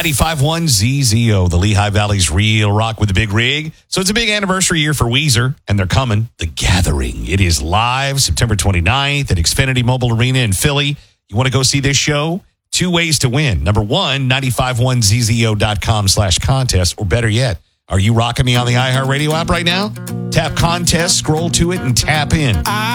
95.1 ZZO, the Lehigh Valley's real rock with the big rig. So it's a big anniversary year for Weezer, and they're coming. The Gathering. It is live September 29th at Xfinity Mobile Arena in Philly. You want to go see this show? 2 ways to win. Number one, 951ZZO.com/contest, or better yet, are you rocking me on the iHeartRadio app right now? Tap contest, scroll to it, and tap in.